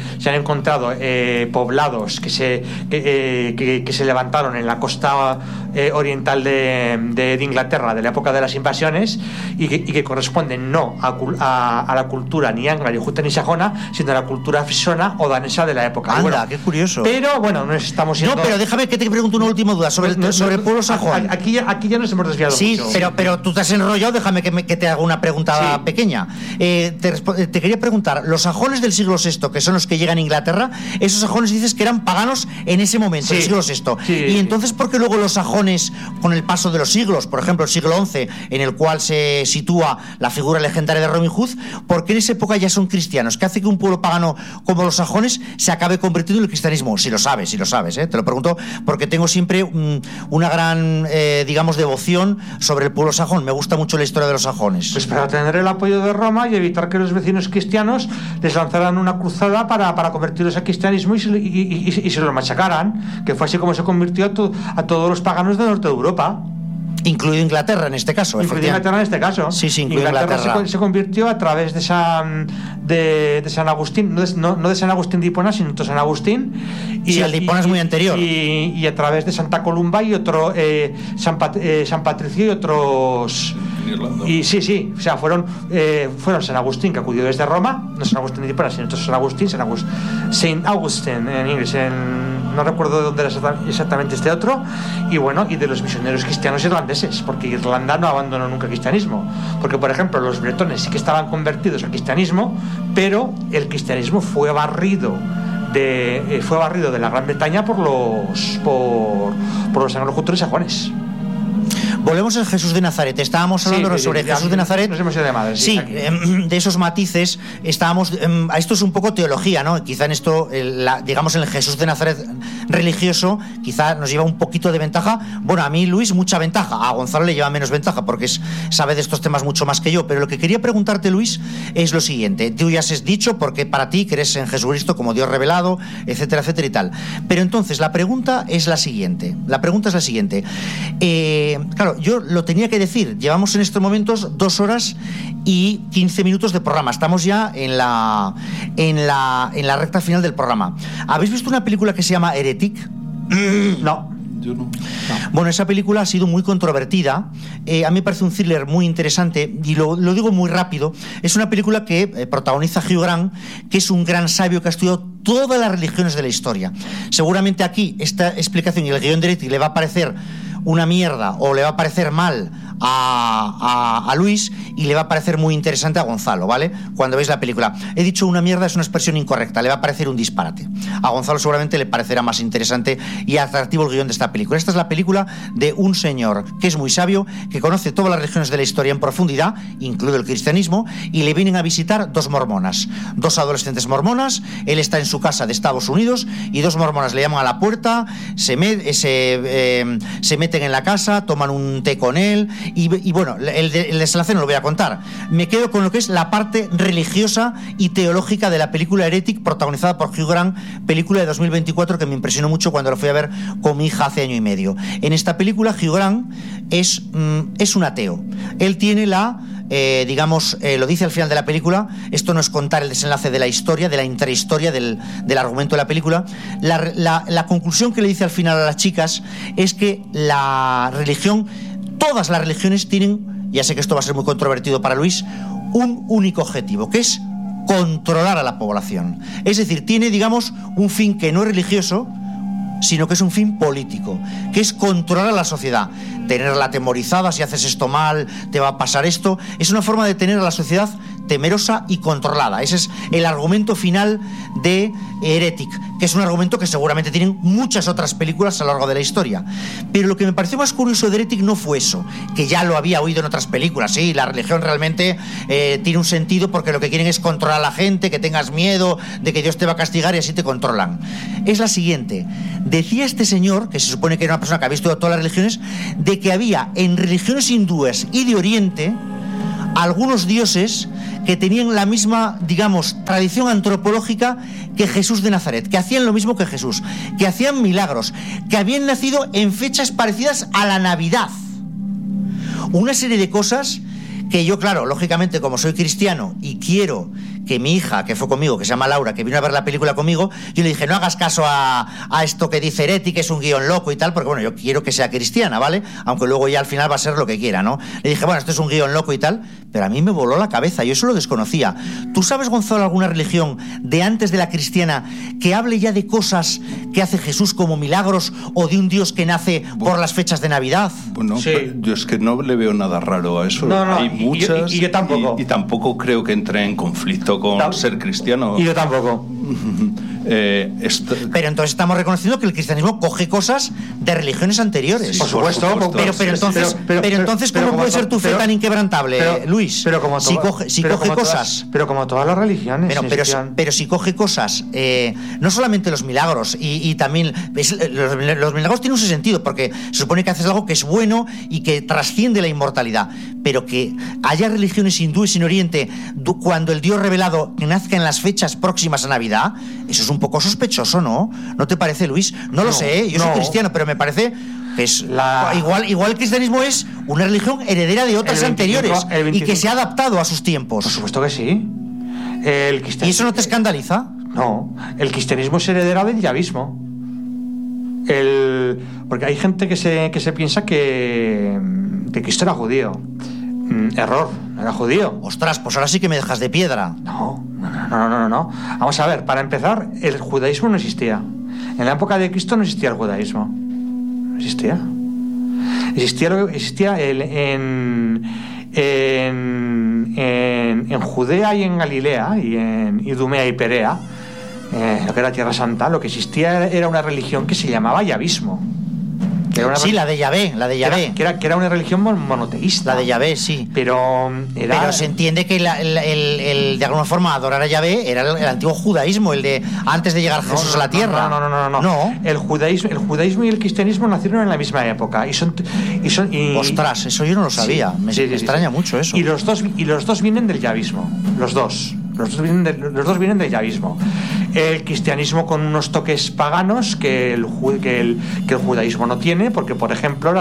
poblados que se levantaron en la costa oriental de Inglaterra de la época de las invasiones y que corresponden no a la cultura ni angla, ni juta, ni sajona, sino a la cultura frisona o danesa de la época. Anda, bueno, qué curioso. Pero bueno, no estamos yendo... No, pero déjame que te pregunte una última duda sobre el pueblo sajón. Aquí ya nos hemos desviado mucho. Sí, pero tú te has enrollado, déjame que te haga una pregunta pequeña. Te quería preguntar, los sajones del siglo VI, que son los que llegan a Inglaterra, esos sajones dices que eran paganos en ese momento, el siglo VI. Y entonces, ¿por qué luego los sajones, con el paso de los siglos, por ejemplo, el siglo XI, en el cual se sitúa la figura legendaria de Robin Hood, ¿por qué en esa época ya son cristianos? ¿Qué hace que un pueblo pagano como los sajones se acabe convirtiendo en el cristianismo? Si lo sabes, te lo pregunto porque tengo siempre una gran, digamos, devoción sobre el pueblo sajón. Me gusta mucho la historia de los sajones. Pues para tener el apoyo de Roma y evitar que los vecinos cristianos les lanzaran una cruzada para convertirlos al cristianismo y se los machacaran, que fue así como se convirtió a todos los paganos del norte de Europa. Incluido Inglaterra en este caso. Incluido Inglaterra en este caso. Sí, incluido Inglaterra. Se convirtió a través de San Agustín, no de San Agustín de Hipona, sino de San Agustín. Y el de Hipona es muy anterior. Y a través de Santa Columba y otro San Patricio y otros. Y sí, o sea, fueron San Agustín, que acudió desde Roma, no San Agustín de Hipona, sino San Agustín, Saint Augustine en inglés, no recuerdo de dónde era exactamente este otro, y bueno, y de los misioneros cristianos irlandeses, porque Irlanda no abandonó nunca el cristianismo, porque por ejemplo los bretones sí que estaban convertidos al cristianismo, pero el cristianismo fue barrido de la Gran Bretaña por los anglo-jutos y sajones. Volvemos al Jesús de Nazaret. Estábamos hablando sobre Jesús de Nazaret. Nos hemos ido de madre. Sí, de esos matices. Estábamos. Esto es un poco teología, ¿no? Quizá en esto, digamos, en el Jesús de Nazaret religioso, quizá nos lleva un poquito de ventaja. Bueno, a mí, Luis, mucha ventaja. A Gonzalo le lleva menos ventaja porque sabe de estos temas mucho más que yo. Pero lo que quería preguntarte, Luis, es lo siguiente. Tú ya has dicho, porque para ti crees en Jesucristo como Dios revelado, etcétera, etcétera y tal. Pero entonces, la pregunta es la siguiente. Claro, yo lo tenía que decir. Llevamos en estos momentos 2 horas y 15 minutos de programa. Estamos ya en la recta final del programa. ¿Habéis visto una película que se llama Heretic? No. Yo no. Bueno, esa película ha sido muy controvertida. A mí me parece un thriller muy interesante y lo digo muy rápido. Es una película que protagoniza Hugh Grant, que es un gran sabio que ha estudiado todas las religiones de la historia. Seguramente aquí esta explicación y el guión de Heretic le va a parecer una mierda o le va a parecer mal a Luis y le va a parecer muy interesante a Gonzalo, ¿vale? Cuando veis la película. He dicho una mierda, es una expresión incorrecta, le va a parecer un disparate. A Gonzalo seguramente le parecerá más interesante y atractivo el guión de esta película. Esta es la película de un señor que es muy sabio, que conoce todas las religiones de la historia en profundidad, incluido el cristianismo, y le vienen a visitar 2 mormonas, 2 adolescentes mormonas. Él está en su casa de Estados Unidos y 2 mormonas le llaman a la puerta, se meten en la casa, toman un té con él y bueno, el desenlace no lo voy a contar. Me quedo con lo que es la parte religiosa y teológica de la película Heretic, protagonizada por Hugh Grant, película de 2024 que me impresionó mucho cuando la fui a ver con mi hija hace 1 año y medio. En esta película Hugh Grant es un ateo. Él tiene la digamos, lo dice al final de la película. Esto no es contar el desenlace de la historia, de la intrahistoria del argumento de la película. La conclusión que le dice al final a las chicas es que la religión, todas las religiones tienen, ya sé que esto va a ser muy controvertido para Luis, un único objetivo, que es controlar a la población. Es decir, tiene, digamos, un fin que no es religioso, sino que es un fin político, que es controlar a la sociedad, tenerla atemorizada. Si haces esto mal, te va a pasar esto. Es una forma de tener a la sociedad temerosa y controlada. Ese es el argumento final de Heretic, que es un argumento que seguramente tienen muchas otras películas a lo largo de la historia. Pero lo que me pareció más curioso de Heretic no fue eso, que ya lo había oído en otras películas. Sí, la religión realmente tiene un sentido porque lo que quieren es controlar a la gente, que tengas miedo de que Dios te va a castigar y así te controlan. Es la siguiente. Decía este señor, que se supone que era una persona que había estudiado todas las religiones, de que había en religiones hindúes y de Oriente algunos dioses que tenían la misma, digamos, tradición antropológica que Jesús de Nazaret, que hacían lo mismo que Jesús, que hacían milagros, que habían nacido en fechas parecidas a la Navidad. Una serie de cosas que yo, claro, lógicamente, como soy cristiano y quiero que mi hija, que fue conmigo, que se llama Laura, que vino a ver la película conmigo, yo le dije, no hagas caso a esto que dice Heretic, que es un guión loco y tal, porque bueno, yo quiero que sea cristiana, ¿vale? Aunque luego ya al final va a ser lo que quiera, ¿no? Le dije, bueno, esto es un guión loco y tal, pero a mí me voló la cabeza, yo eso lo desconocía. ¿Tú sabes, Gonzalo, alguna religión de antes de la cristiana que hable ya de cosas que hace Jesús como milagros o de un Dios que nace por las fechas de Navidad? Bueno, Sí. yo es que no le veo nada raro a eso. No, Hay muchas y yo tampoco. Y tampoco creo que entre en conflicto con ser cristiano. Y yo tampoco. Pero entonces estamos reconociendo que el cristianismo coge cosas de religiones anteriores. Sí, Por supuesto. Pero entonces, ¿cómo puede ser tu fe tan inquebrantable, Luis? Pero como si coge cosas. Pero como todas las religiones. Pero si coge cosas, no solamente los milagros, y también los milagros tienen un sentido, porque se supone que haces algo que es bueno y que trasciende la inmortalidad. Pero que haya religiones hindúes en Oriente cuando el Dios revelado nazca en las fechas próximas a Navidad, eso es un poco sospechoso, ¿no? ¿No te parece, Luis? No lo sé, yo soy cristiano, pero me parece que es igual el cristianismo es una religión heredera de otras anteriores y que se ha adaptado a sus tiempos. Por supuesto que sí. ¿Y eso no te escandaliza? No, el cristianismo es heredero del yavismo. Porque hay gente que se piensa que Cristo era judío. Error, era judío. Ostras, pues ahora sí que me dejas de piedra. No. Vamos a ver, para empezar, el judaísmo no existía. En la época de Cristo no existía el judaísmo. No existía. Existía en Judea y en Galilea, y en Idumea y Perea, lo que era Tierra Santa, lo que existía era una religión que se llamaba yavismo. Sí, la de Yahvé. Que era una religión monoteísta. La de Yahvé, sí. Pero se entiende que de alguna forma adorar a Yahvé era el antiguo judaísmo, el de antes de llegar Jesús a la tierra. No. El judaísmo y el cristianismo nacieron en la misma época. Ostras, eso yo no lo sabía. Me extraña mucho eso. Y los dos vienen del yavismo. Los dos vienen del yavismo. El cristianismo con unos toques paganos que el judaísmo no tiene, porque por ejemplo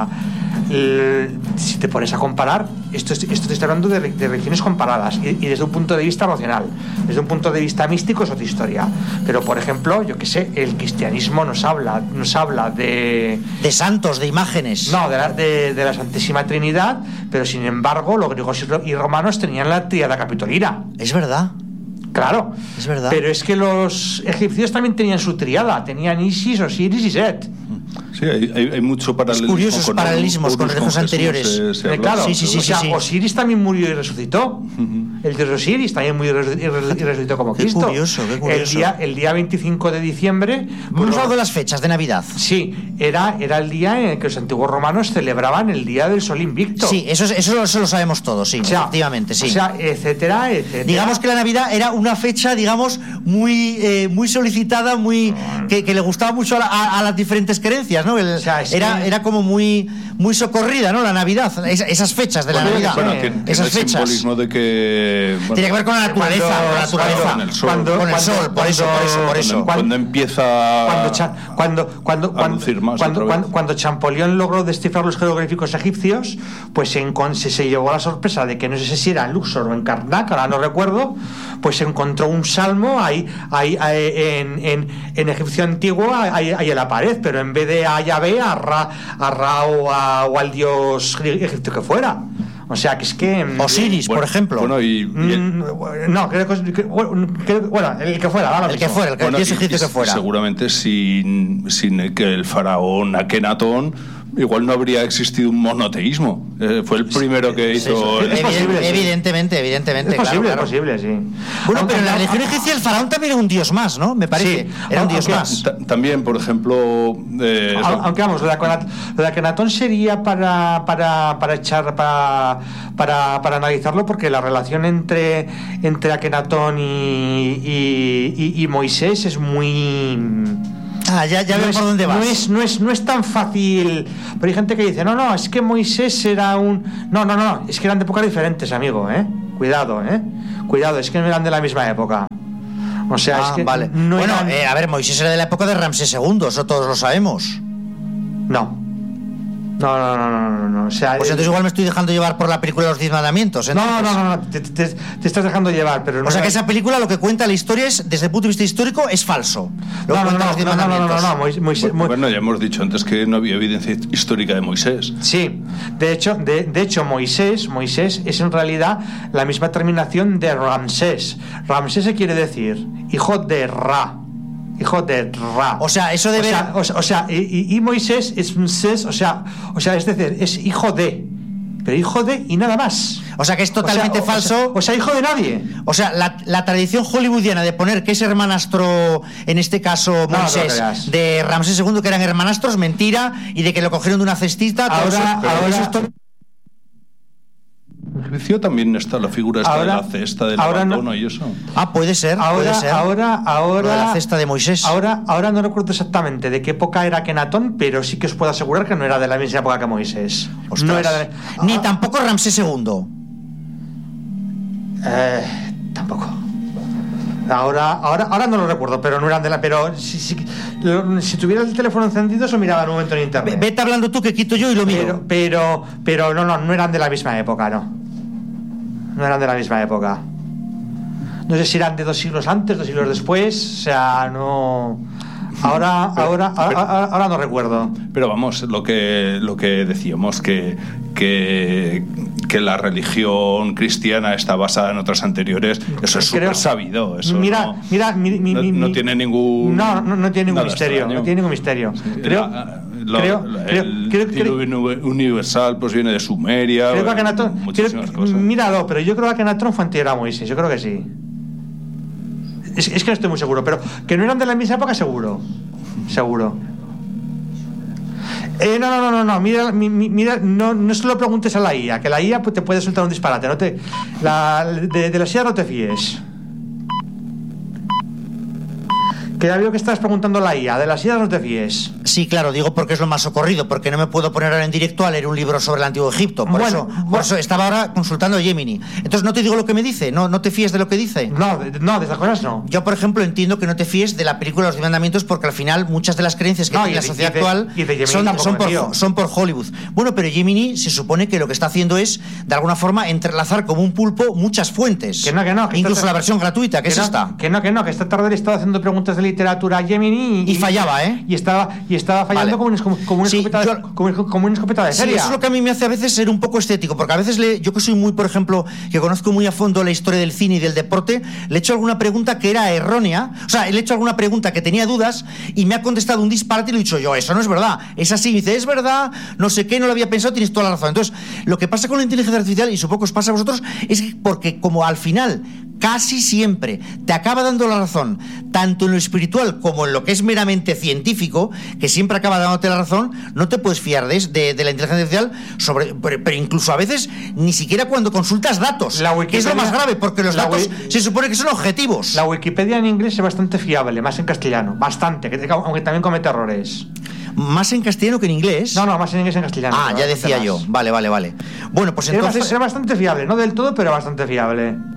si te pones a comparar, esto te estoy hablando de religiones comparadas y desde un punto de vista racional, desde un punto de vista místico es otra historia. Pero por ejemplo, yo qué sé, el cristianismo nos habla de santos, de imágenes. No, de la Santísima Trinidad, pero sin embargo los griegos y romanos tenían la tríada capitolina. Es verdad. Claro, es verdad. Pero es que los egipcios también tenían su tríada, tenían Isis, Osiris y Set. Sí, hay mucho paralelismo. Curiosos paralelismos con religiones anteriores. Claro, sí. Osiris también murió y resucitó. El dios Osiris también murió y resucitó como Cristo. Qué curioso. El día 25 de diciembre. Hemos hablado de las fechas de Navidad. Sí, era el día en el que los antiguos romanos celebraban el día del sol invicto. Sí, eso lo sabemos todos, sí, efectivamente, sí. O sea, etcétera. Digamos que la Navidad era una fecha, digamos, muy solicitada, que le gustaba mucho a las diferentes creencias, ¿no? Era como muy socorrida, ¿no? La Navidad, esas fechas de la Navidad. Tiene el simbolismo de que bueno, tiene que ver con la naturaleza, con el sol. Con el sol, por eso. Cuando empieza cuando Champollion logró descifrar los jeroglíficos egipcios, pues se llevó a la sorpresa de que no sé si era en Luxor o en Karnak, ahora no recuerdo, pues se encontró un salmo ahí en egipcio antiguo, ahí en la pared, pero en vez de a Yahvé, a Ra o al dios egipcio que fuera. O sea, que es que... Osiris, por ejemplo. Bueno, no, creo que... Bueno, el que fuera. El que fuera, el dios egipcio que fuera. Seguramente sin que el faraón Akenatón, igual no habría existido un monoteísmo. Fue el primero que hizo... Evidentemente. Es posible, sí. Bueno, pero en la religión egipcia el faraón también era un dios más, ¿no? Me parece. Sí, era un dios más. También, por ejemplo... aunque vamos, lo de Akenatón sería para analizarlo, porque la relación entre Akenatón y Moisés es muy... ya veo por dónde vas. No es tan fácil. Pero hay gente que dice, no, es que Moisés era un... No, es que eran de épocas diferentes, amigo, Cuidado, es que no eran de la misma época. O sea, es que vale. No bueno, eran... a ver, Moisés era de la época de Ramsés II, eso todos lo sabemos. No. O sea, pues entonces igual me estoy dejando llevar por la película de los 10 mandamientos. Entonces. No, te estás dejando llevar, pero no. O sea que esa película lo que cuenta la historia es, desde el punto de vista histórico, es falso. No, Moisés, bueno, ya hemos dicho antes que no había evidencia histórica de Moisés. Sí, de hecho Moisés es en realidad la misma terminación de Ramsés. Ramsés se quiere decir hijo de Ra. O sea, eso debe... y Moisés es un ses, o sea, es decir, es hijo de, pero hijo de y nada más. O sea, que es totalmente falso. O sea, hijo de nadie. O sea, la tradición hollywoodiana de poner que es hermanastro, en este caso Moisés, de Ramsés II, que eran hermanastros, mentira, y de que lo cogieron de una cestita. Ahora En egipcio también está la figura esta de la cesta del abandono y eso. Puede ser. Ahora la cesta de Moisés. Ahora no recuerdo exactamente de qué época era Akenatón, pero sí que os puedo asegurar que no era de la misma época que Moisés. Ostras. No era ni tampoco Ramsés II. Tampoco. Ahora no lo recuerdo, pero no eran de la... Pero si tuviera el teléfono encendido, eso miraba en un momento en internet. Vete hablando tú, que quito yo y lo miro. Pero no eran de la misma época, no eran de la misma época. No sé si eran de 2 siglos antes, 2 siglos después. O sea, no... Ahora no recuerdo. Pero vamos, lo que decíamos, que la religión cristiana está basada en otras anteriores, eso es súper sabido. Eso no tiene ningún... No tiene ningún misterio. Extraño. No tiene ningún misterio. El diluvio universal pues viene de Sumeria. Creo que Akenatón... Míralo, pero yo creo que Akenatón fue anterior a Moisés. Yo creo que sí. Es que no estoy muy seguro, pero que no eran de la misma época, seguro. No. Mira, no se lo preguntes a la IA, que la IA te puede soltar un disparate. De las IA no te fíes. Que ya veo que estás preguntando a la IA, de las IA no te fíes. Sí, claro, digo porque es lo más socorrido, porque no me puedo poner ahora en directo a leer un libro sobre el Antiguo Egipto. Por eso estaba ahora consultando a Gemini. Entonces no te digo lo que me dice, no te fíes de lo que dice. No, de esas cosas no. Yo, por ejemplo, entiendo que no te fíes de la película Los 10 Mandamientos, porque al final muchas de las creencias que tiene la sociedad actual son por Hollywood. Bueno, pero Gemini se supone que lo que está haciendo es, de alguna forma, entrelazar como un pulpo muchas fuentes. Que no. Incluso la versión gratuita, que es esta. Que esta tarde le estaba haciendo preguntas de literatura a Gemini y fallaba, y estaba fallando como una escopeta de serie. Sí, eso es lo que a mí me hace a veces ser un poco escéptico, porque a veces yo que soy muy, por ejemplo, que conozco muy a fondo la historia del cine y del deporte, le he hecho alguna pregunta que era errónea, o sea, le he hecho alguna pregunta que tenía dudas y me ha contestado un disparate y lo he dicho yo, eso no es verdad, es así, y dice, es verdad, no sé qué, no lo había pensado, tienes toda la razón. Entonces, lo que pasa con la inteligencia artificial, y supongo que os pasa a vosotros, es que porque como al final casi siempre te acaba dando la razón, tanto en lo espiritual como en lo que es meramente científico, que siempre acaba dándote la razón, no te puedes fiar de la inteligencia artificial, pero incluso a veces ni siquiera cuando consultas datos, que es lo más grave, porque los datos se supone que son objetivos. La Wikipedia en inglés es bastante fiable, más en castellano, bastante, aunque también comete errores. ¿Más en castellano que en inglés? No, más en inglés que en castellano. Ya decía yo. Vale. Bueno, pues entonces... Es bastante fiable, no del todo, pero bastante fiable.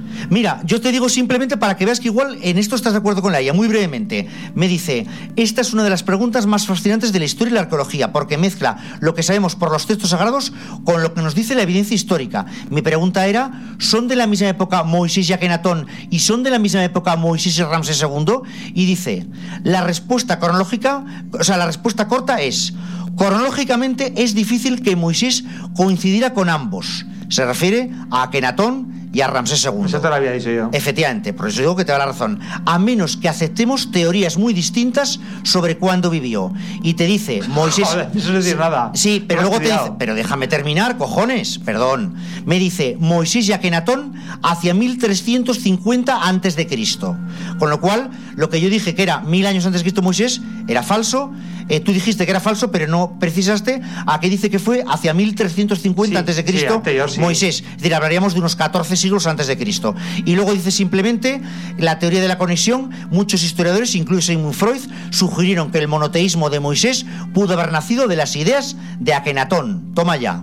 Mira, yo te digo simplemente para que veas que igual en esto estás de acuerdo con la IA, muy brevemente. Me dice, esta es una de las preguntas más fascinantes de la historia y la arqueología, porque mezcla lo que sabemos por los textos sagrados con lo que nos dice la evidencia histórica. Mi pregunta era, ¿son de la misma época Moisés y Akenatón y son de la misma época Moisés y Ramsés II? Y dice, la respuesta cronológica, o sea, la respuesta corta es, cronológicamente es difícil que Moisés coincidiera con ambos. Se refiere a Akenatón y a Ramsés II. Eso te lo había dicho yo. Efectivamente, por eso digo que te da la razón. A menos que aceptemos teorías muy distintas sobre cuándo vivió. Y te dice, Moisés... Joder, eso no es decir nada. Sí, pero luego te dice... Pero déjame terminar, cojones, perdón. Me dice, Moisés y Akenatón hacia 1350 antes de Cristo. Con lo cual, lo que yo dije que era 1000 años antes de Cristo Moisés, era falso. Tú dijiste que era falso, pero no precisaste a que dice que fue hacia 1350 antes de Cristo, anterior, sí. Moisés. Es decir, hablaríamos de unos 14 siglos antes de Cristo. Y luego dice simplemente la teoría de la conexión. Muchos historiadores, incluso Sigmund Freud, sugirieron que el monoteísmo de Moisés pudo haber nacido de las ideas de Akenatón. Toma ya.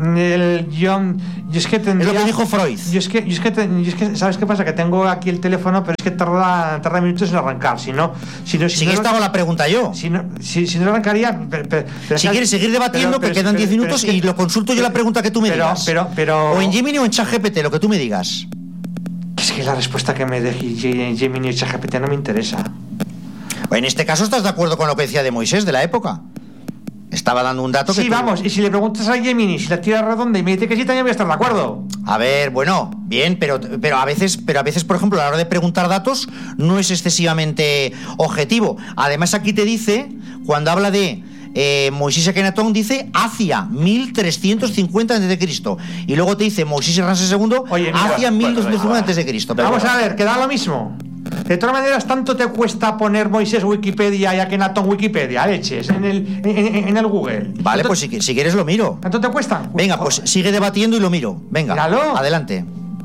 Yo es que tendría... Es lo que dijo Freud. Yo es que ¿sabes qué pasa? Que tengo aquí el teléfono, pero es que tarda minutos en arrancar. Si no esta hago la pregunta yo. Si no arrancaría... Si quieres seguir debatiendo, que quedan 10 minutos y lo consulto yo la pregunta que tú me digas. O en Gemini o en ChatGPT, lo que tú me digas. Es que la respuesta que me deje Gemini o ChatGPT no me interesa. En este caso estás de acuerdo con lo que decía de Moisés de la época. Estaba dando un dato que... Sí, vamos, y si le preguntas a Gemini si la tira redonda y me dice que sí, también voy a estar de acuerdo. A ver, bueno, bien, pero a veces, por ejemplo, a la hora de preguntar datos no es excesivamente objetivo. Además, aquí te dice, cuando habla de Moisés y Akenatón, dice hacia 1350 a.C. Y luego te dice Moisés y Ramsés II hacia 1250 a.C. Vamos a ver, que da lo mismo. De todas maneras, tanto te cuesta poner Moisés Wikipedia y Akenatón Wikipedia, leches, en el Google. Vale, pues si quieres lo miro. ¿Cuánto te cuesta? Venga, pues sigue debatiendo y lo miro. Venga, míralo. Adelante.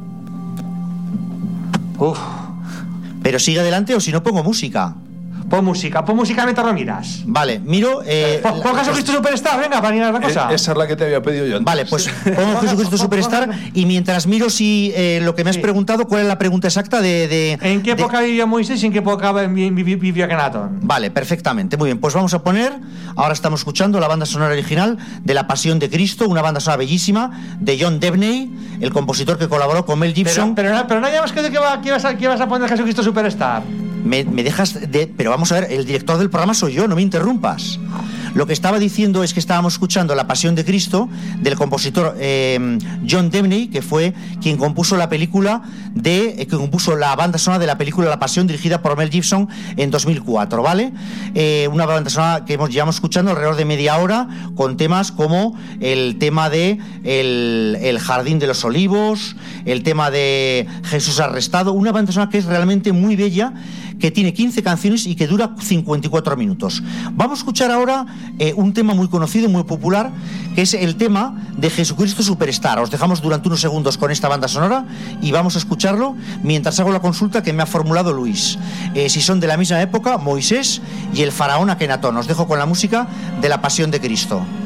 Pero sigue adelante o si no pongo música. Pon música mientras lo miras. Vale, miro... Pon Jesucristo Superstar, venga, para mirar la cosa. Esa es la que te había pedido yo antes. Vale, pues pongo Jesucristo Superstar y mientras miro si lo que me has preguntado, ¿cuál es la pregunta exacta de ¿en qué época vivió Moisés y en qué época vivió Akenatón? Vale, perfectamente, muy bien. Pues vamos a poner, ahora estamos escuchando la banda sonora original de La Pasión de Cristo, una banda sonora bellísima de John Debney, el compositor que colaboró con Mel Gibson. Pero no hayamos que vas a poner Jesucristo Superstar. Me dejas de... Pero vamos a ver, el director del programa soy yo, no me interrumpas. Lo que estaba diciendo es que estábamos escuchando La Pasión de Cristo del compositor John Debney, que fue quien compuso la película que compuso la banda sonora de la película La Pasión, dirigida por Mel Gibson en 2004, ¿vale? Una banda sonora que llevamos escuchando alrededor de media hora, con temas como el tema de el Jardín de los Olivos, el tema de Jesús arrestado, una banda sonora que es realmente muy bella, que tiene 15 canciones y que dura 54 minutos. Vamos a escuchar ahora un tema muy conocido, muy popular, que es el tema de Jesucristo Superstar. Os dejamos durante unos segundos con esta banda sonora y vamos a escucharlo mientras hago la consulta que me ha formulado Luis. Si son de la misma época, Moisés y el faraón Akenatón. Os dejo con la música de La Pasión de Cristo.